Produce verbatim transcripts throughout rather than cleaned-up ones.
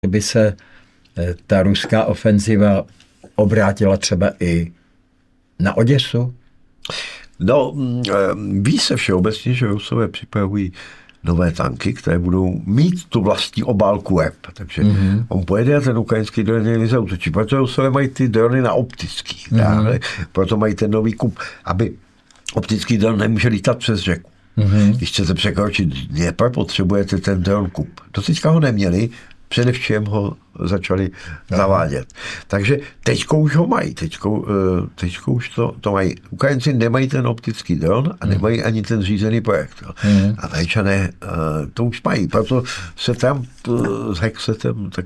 kdyby se ta ruská ofenziva obrátila třeba i na Oděsu? No, ví se všeobecně, že Rusové připravují nové tanky, které budou mít tu vlastní obálku web. Takže mm-hmm. on pojede a ten ukrajinský dron někdy zautočí. Proto Rusové mají ty drony na optických. Mm-hmm. Proto mají ten nový kup, aby optický dron nemůže lítat přes řeku. Mm-hmm. Když chcete překročit Dněpr, potřebujete ten dron kup. Doteďka ho neměli, především ho začali zavádět. Takže teďko už ho mají, teďko, teďko už to, to mají. Ukrajinci nemají ten optický dron a nemají ani ten řízený projekt. Mm. A Američané to už mají, proto se tam s Hexetem tak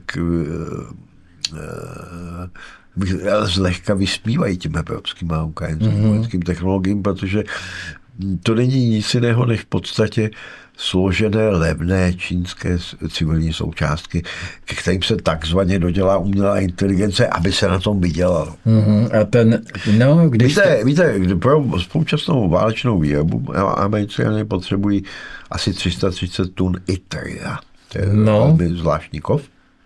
zlehka vysmívají těm evropským a ukrajinským mm. technologiím, protože to není nic jiného, než v podstatě složené, levné čínské civilní součástky, ke kterým se takzvaně dodělá umělá inteligence, aby se na tom vydělalo. Mm-hmm. A ten, no, když víte, to... víte, pro současnou válečnou výrobu Američané potřebují asi tři sta třicet tun yttria. To je no. velmi zvláštní kov.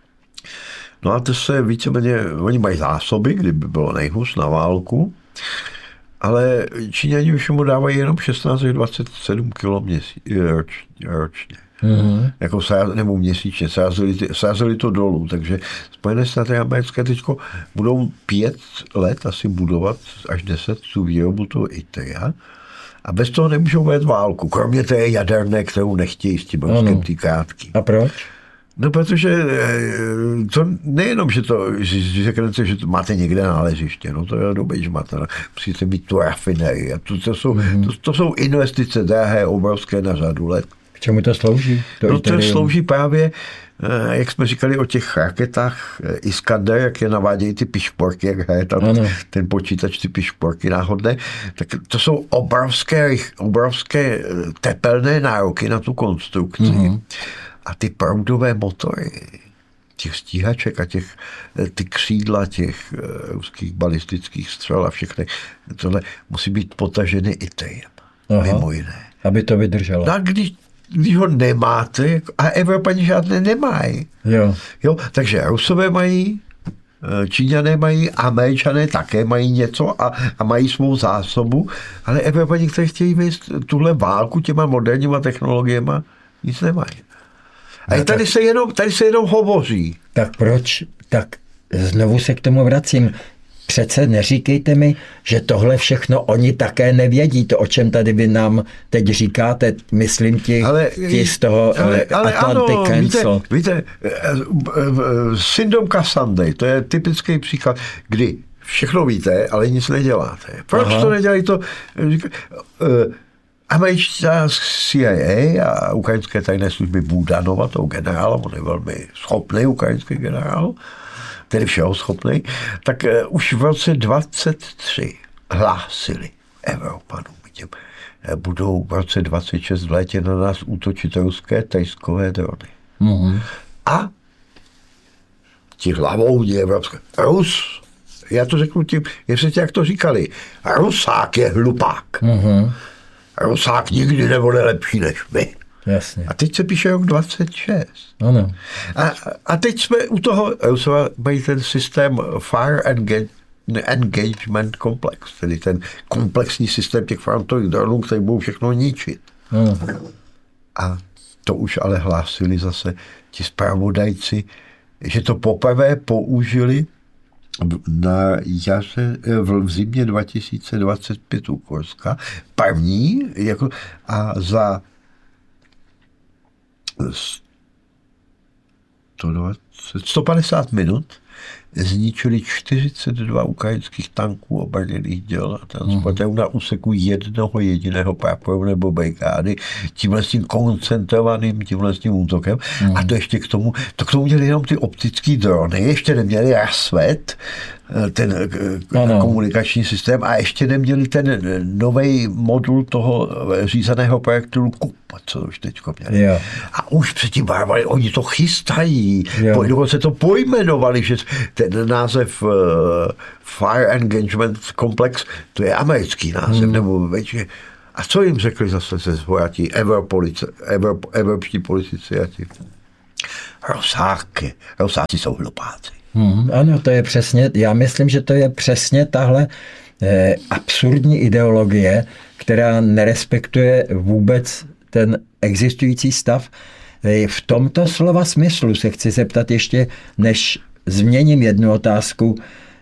No a to se víceméně, oni mají zásoby, kdyby bylo nejhůř na válku, ale Číňani už mu dávají jenom šestnáct až dvacet sedm kilo měsíčně, ročně. Mm-hmm. Jako sáz, nebo měsíčně, sázeli, sázeli to dolů, takže Spojené státy americké teďko budou pět let asi budovat až deset tu výrobu toho yttria a bez toho nemůžou vést válku, kromě té jaderné, kterou nechtějí s tím Ruskem ty krátky. A proč? No, protože to nejenom, že to, že řeknete, že to máte někde náležiště, no to je dobrý žmat, musíte mít tu rafinerii. A to, to, jsou, mm-hmm. to, to jsou investice drahé, obrovské na řadu let. K čemu to slouží? To no to slouží právě, jak jsme říkali o těch raketách Iskander, jak je navádějí ty pišporky, jak hraje tam ano. ten počítač, ty pišporky náhodné, tak to jsou obrovské, obrovské tepelné nároky na tu konstrukci. Mm-hmm. A ty proudové motory těch stíhaček a těch, ty křídla těch ruských balistických střel a všechny, tohle musí být potaženy yttriem, mimo jiné. Aby to vydrželo. No a když, když ho nemáte, a Evropani žádné nemají. Jo. Jo, takže Rusové mají, Číňané mají, Američané také mají něco a, a mají svou zásobu, ale Evropani, kteří chtějí vést tuhle válku těma moderníma technologiemi, nic nemají. A no, tady, tak, se jenom, tady se jenom hovoří. Tak proč? Tak znovu se k tomu vracím. Přece neříkejte mi, že tohle všechno oni také nevědí. To, o čem tady vy nám teď říkáte, myslím ti, ale, ti z toho ale, ale Atlantic ano, Council. Víte, víte syndrom Cassandy, to je typický příklad, kdy všechno víte, ale nic neděláte. Proč Aha. to nedělají to? Američané C I A a ukrajinské tajné služby Budanova, toho generála, on je velmi schopný ukrajinský generál, tedy všeho schopný, tak uh, už v roce dvacet tři hlásili Evropanům, těm, budou v roce dvacet šest v létě na nás útočit ruské tajskové drony. Mm-hmm. A ti hlavouní evropské, Rus, já to řeknu tím, jestli jak to říkali, Rusák je hlupák. Mm-hmm. Rusák nikdy nebude lepší než my. Jasně. A teď se píše rok dvacet šest. Ano. A, a teď jsme u toho, Rusové mají ten systém Fire Engagement Complex, tedy ten komplexní systém těch frontových dronů, který budou všechno ničit. Ano. A to už ale hlásili zase ti zpravodajci, že to poprvé použili na jaře, v zimě dva tisíce dvacet pět u Kurska. První, jako, a za sto padesát minut zničili čtyřicet dva ukrajinských tanků obrněných děl a transportérů na úseku jednoho jediného praporu nebo brigády tímhle s tím koncentrovaným tímhle s tím útokem. Mm. A to ještě k tomu, to k tomu měli jenom ty optický drony, ještě neměli Rasvet, ten ano. komunikační systém a ještě neměli ten nový modul toho řízeného projektilu Kup, co už teďko měli. Jo. A už předtím bávali, oni to chystají, dokonce to pojmenovali, že ten název uh, Fire Engagement Complex, to je americký název, hmm. nebo většině. A co jim řekli zase se zvojatí evropští politici a ti? Rosáky. Rosáci jsou hlupáci. Hmm, ano, to je přesně, já myslím, že to je přesně tahle eh, absurdní ideologie, která nerespektuje vůbec ten existující stav. Eh, v tomto slova smyslu se chci zeptat ještě, než změním jednu otázku.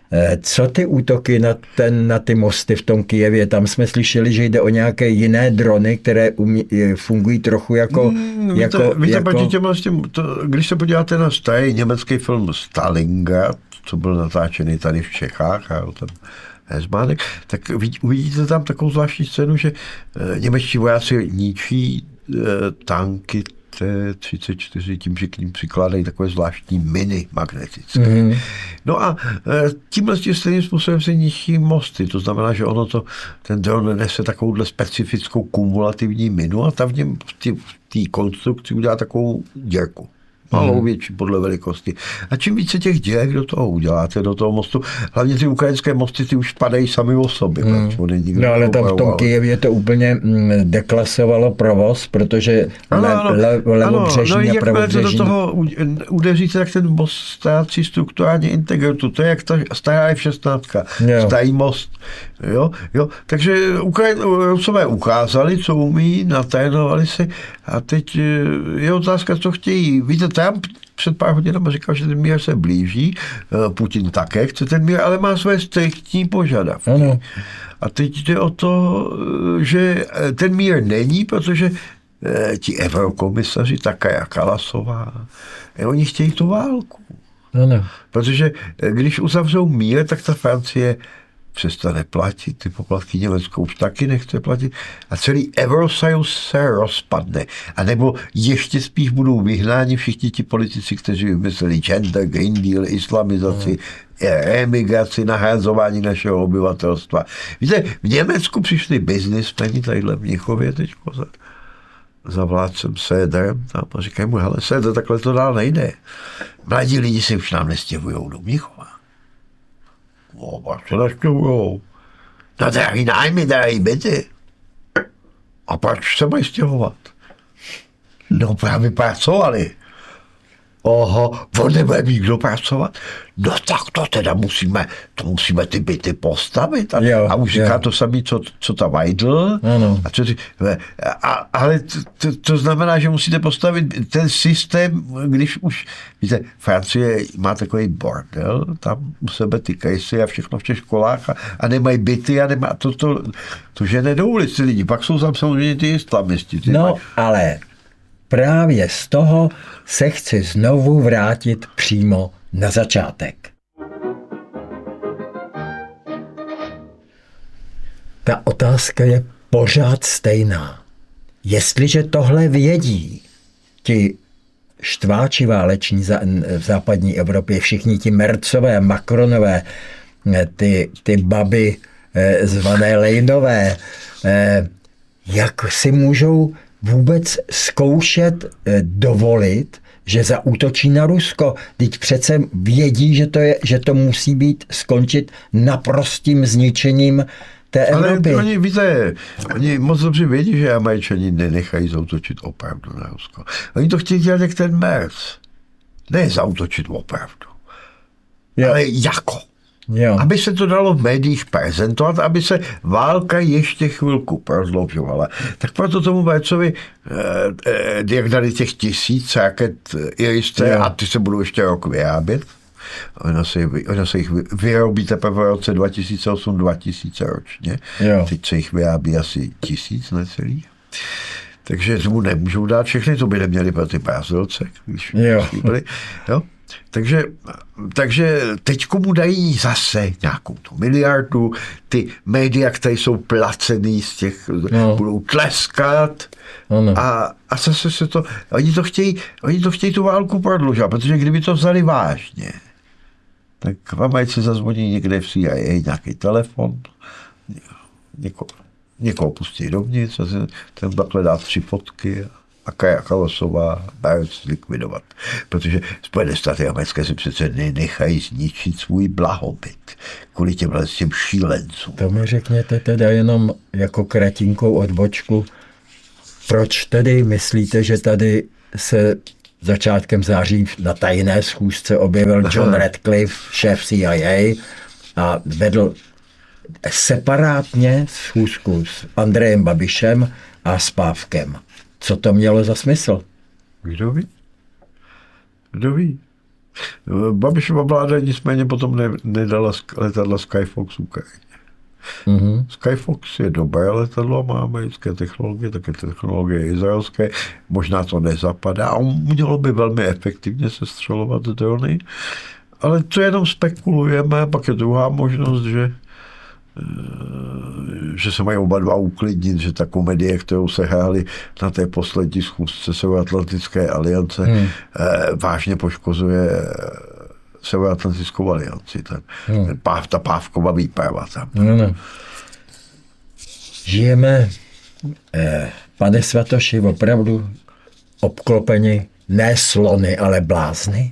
Co ty útoky na, ten, na ty mosty v tom Kyjevě? Tam jsme slyšeli, že jde o nějaké jiné drony, které umí, fungují trochu jako... Hmm, jako, víte, víte jako... Těm, těm, to, když se podíváte na starý německý film Stalingrad, co byl natáčený tady v Čechách a ten Hezmánek, tak uvidíte tam takovou zvláštní scénu, že e, němečtí vojáci ničí e, tanky T třicet čtyři tím, že k ním přikládají takové zvláštní miny magnetické. Mm. No a tímhle stejným způsobem se ničí mosty. To znamená, že ono to, ten dron nese takovouhle specifickou kumulativní minu a tam v něm v té konstrukci udělá takovou děrku. Malou, větší podle velikosti. A čím více těch děrek do toho uděláte, do toho mostu, hlavně ty ukrajinské mosty, ty už padají sami o sobě. Hmm. No ale tam v tom Kyjevě to úplně deklasovalo provoz, protože ano, ano, le, le, levobřežní ano, no, a pravobřežní. Jak do toho udeříte, tak ten most ztrácí strukturální integritu. To je jak ta stará F šestnáct, starý most. Jo, jo. Takže Ukrajin, Rusové ukázali, co umí, natrénovali si a teď je otázka, co chtějí. Víte, Trump před pár hodinami říkal, že ten mír se blíží, Putin také chce ten mír, ale má své striktní požadavky. Ano. A teď jde o to, že ten mír není, protože ti eurokomisaři, Takája Kalasová, oni chtějí tu válku. Ano. Protože když uzavřou mír, tak ta Francie přestane platit, ty poplatky Německo už taky nechce platit a celý Eurosajus se rozpadne. A nebo ještě spíš budou vyhnáni všichni ti politici, kteří vymysleli gender, Green Deal, islamizaci, emigraci, nahrazování našeho obyvatelstva. Víte, v Německu přišli biznismeni tadyhle v Mnichově teďko za, za vládcem Söderem tam a říkají mu, hele, Söder, takhle to dál nejde. Mladí lidi se už nám nestěhujou do Mnichova. No, pak se naštěhujou. No, drahý nájmy, drahý byty. A proč se mají stěhovat? No, právě pracovali. Oho, on nebude mít kdo pracovat? No tak to teda musíme, to musíme ty byty postavit. A, jo, a už říká jo. To samé, co, co ta Weidl. Ano. A co ty, a, ale to, to znamená, že musíte postavit ten systém, když už, víte, Francie má takový bordel, tam u sebe ty kejsy a všechno v těch školách a, a nemají byty a nemá to, to, to že nedou ulici lidi. Pak jsou tam samozřejmě ty islamisti. Ty no, mají. Ale právě z toho se chci znovu vrátit přímo na začátek. Ta otázka je pořád stejná. Jestliže tohle vědí ti štváči váleční v západní Evropě, všichni ti Mercové, Macronové, ty, ty baby zvané Lejnové, jak si můžou vůbec zkoušet dovolit, že zaútočí na Rusko. Teď přece vědí, že to, je, že to musí být skončit naprostým zničením té Evropy. Ale oni, víte, oni moc dobře vědí, že Američani nenechají zaútočit opravdu na Rusko. Oni to chtějí dělat jak ten Merc. Ne zaútočit opravdu. Jo. Ale jako. Jo. Aby se to dalo v médiích prezentovat, aby se válka ještě chvilku prodloužovala. Tak proto tomu Mercovi, eh, eh, jak dali těch tisíc raket Iris-T a ty se budou ještě rok vyrábět. Ona se, ona se jich vyrobí teprve v roce dva tisíce osm dva tisíce ročně. Jo. Teď se jich vyrábí asi tisíc necelých. Takže tomu nemůžou dát všechny, to by neměli pro ty Brazilce, když byli. Jo. Takže, takže teď mu dají zase nějakou tu miliardu, ty média, které jsou placený z těch, no. budou tleskat no. a, a zase se to, oni to chtějí, oni to chtějí tu válku prodlužovat, protože kdyby to vzali vážně, tak v Americe zazvoní někde v C I A nějaký telefon, někoho, někoho pustí dovnitř a ten takhle dá tři fotky a Kaja Kalasová Merc likvidovat. Protože Spojené státy americké si přece nenechají zničit svůj blahobyt kvůli těmhle těm šílencům. To mi řekněte teda jenom jako kratinkou odbočku. Proč tedy myslíte, že tady se začátkem září na tajné schůzce objevil John Radcliffe, šéf C I A, a vedl separátně schůzku s Andrejem Babišem a s Pávkem. Co to mělo za smysl? Kdo ví? Kdo ví? Babišova vláda nicméně potom ne, nedala letadla Skyfox Ukrajině. Mm-hmm. Skyfox je dobré letadlo, má americké technologie, také technologie izraelské, možná to nezapadá a mělo by velmi efektivně sestřelovat drony, ale to jenom spekulujeme, pak je druhá možnost, že že se mají oba dva uklidnit, že ta komedie, kterou se hráli na té poslední schůzce Severoatlantické aliance, hmm. vážně poškozuje Severoatlantickou alianci. Ten, hmm. ten páv, ta pávková výprava tam. No, no. Žijeme, eh, pane Svatoši, opravdu obklopeni ne slony, ale blázny?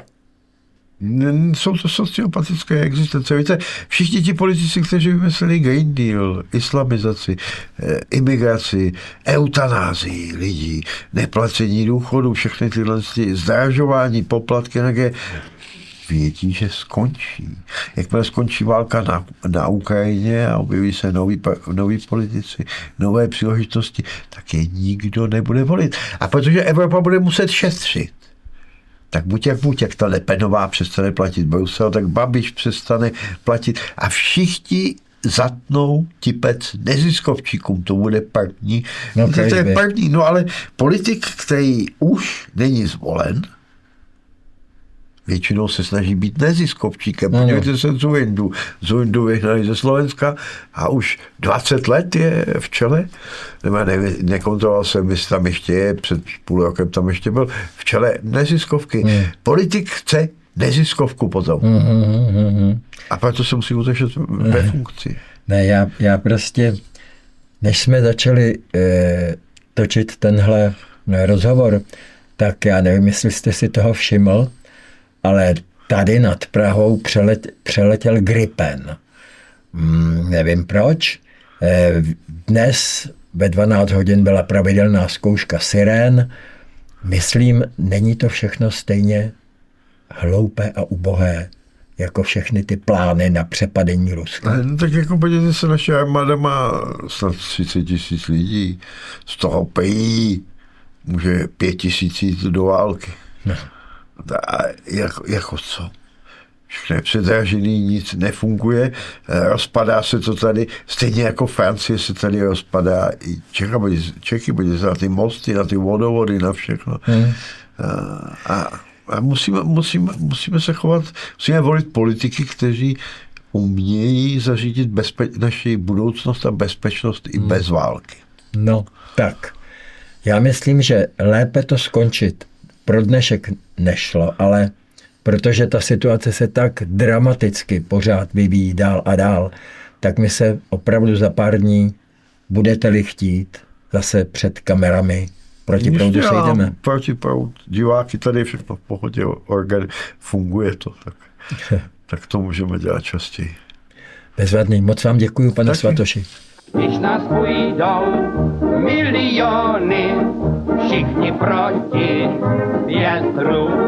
Jsou to sociopatické existence. Víte, všichni ti politici, kteří vymysleli Green Deal, islamizaci, imigraci, eutanázii lidí, neplacení důchodů, všechny tyhle zdražování, poplatky, nějaké, vědí, že skončí. Jakmile skončí válka na, na Ukrajině a objeví se noví, noví politici, nové příležitosti, tak je nikdo nebude volit. A protože Evropa bude muset šetřit, tak buď jak buď, jak ta Le Penová přestane platit Brusel, tak Babiš přestane platit a všichni zatnou tipec neziskovčíkům, to bude první. No, to je první, no ale politik, který už není zvolen, většinou se snaží být neziskovčíkem. No, podívejte no. se Zurindu. Zurindu vyhnali ze Slovenska a už dvacet let je v čele. Nebo ne, nekontroloval jsem, jestli tam ještě je, před půl rokem tam ještě byl, v čele neziskovky. Mm. Politik chce neziskovku potom. Mm, mm, mm. A proto se musí utešet mm. ve funkci. Ne, já, já prostě, než jsme začali eh, točit tenhle rozhovor, tak já nevím, jestli jste si toho všiml, ale tady nad Prahou přelet, přeletěl Gripen. Hmm, nevím proč. Dnes ve dvanáct hodin byla pravidelná zkouška sirén. Myslím, není to všechno stejně hloupé a ubohé, jako všechny ty plány na přepadení Ruska. No, tak jako podívejte se, naše armáda má snad třicet tisíc lidí. Z toho pejí může pět tisíc jít do války. No. A jako, jako co? Všechno je předražený, nic nefunguje, rozpadá se to tady, stejně jako Francie se tady rozpadá, i Čechy bude, Čechy bude na ty mosty, na ty vodovody, na všechno. Hmm. A, a musíme, musíme, musíme se chovat, musíme volit politiky, kteří umějí zařídit bezpe- naši budoucnost a bezpečnost i hmm. bez války. No, tak. Já myslím, že lépe to skončit pro dnešek nešlo, ale protože ta situace se tak dramaticky pořád vyvíjí dál a dál, tak my se opravdu za pár dní, budete-li chtít, zase před kamerami proti proudu sejdeme. Proti proudu. Diváky, tady je všechno v pohodě, organ, funguje to, tak, tak to můžeme dělat častěji. Bezvadný. Moc vám děkuju, pane Taky. Svatoši. Když nás půjdou miliony, všichni proti větru.